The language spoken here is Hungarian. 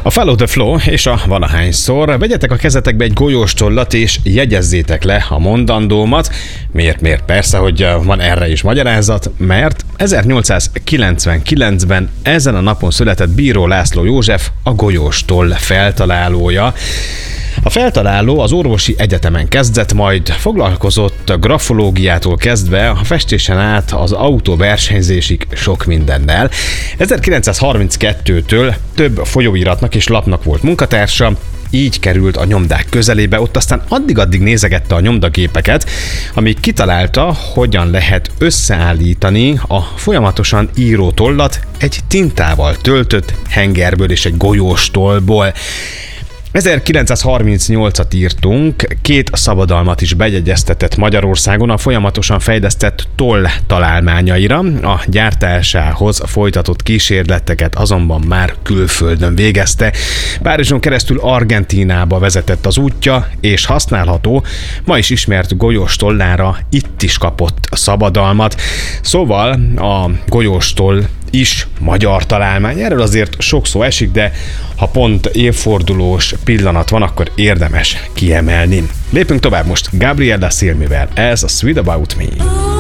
A Follow the Flow és a valahányszor. Vegyetek a kezetekbe egy golyóstollat és jegyezzétek le a mondandómat. Miért? Persze, hogy van erre is magyarázat, mert 1899-ben ezen a napon született Bíró László József, a golyóstoll feltalálója. A feltaláló az orvosi egyetemen kezdett, majd foglalkozott grafológiától kezdve a festésen át az autóversenyzésig sok mindennel. 1932-től több folyóiratnak és lapnak volt munkatársa, így került a nyomdák közelébe, ott aztán addig nézegette a nyomdagépeket, amíg kitalálta, hogyan lehet összeállítani a folyamatosan író tollat egy tintával töltött hengerből és egy golyóstollból. 1938-at írtunk, 2 szabadalmat is bejegyeztetett Magyarországon a folyamatosan fejlesztett toll találmányaira, a gyártásához folytatott kísérleteket azonban már külföldön végezte. Párizson keresztül Argentínába vezetett az útja, és használható, ma is ismert golyóstollára itt is kapott szabadalmat. Szóval a golyóstoll is magyar találmány. Erről azért sok szó esik, de ha pont évfordulós pillanat van, akkor érdemes kiemelni. Lépünk tovább most Gabriella Cilmivel. Ez a Sweet About Me.